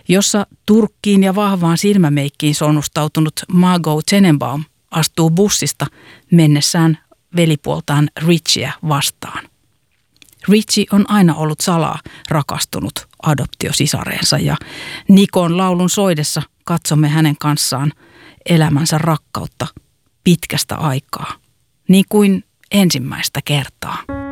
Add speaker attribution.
Speaker 1: jossa turkkiin ja vahvaan silmämeikkiin sonnustautunut Margot Tenenbaum astuu bussista mennessään velipuoltaan Richieä vastaan. Richie on aina ollut salaa rakastunut adoptiosisareensa ja Nikon laulun soidessa katsomme hänen kanssaan elämänsä rakkautta pitkästä aikaa, niin kuin ensimmäistä kertaa.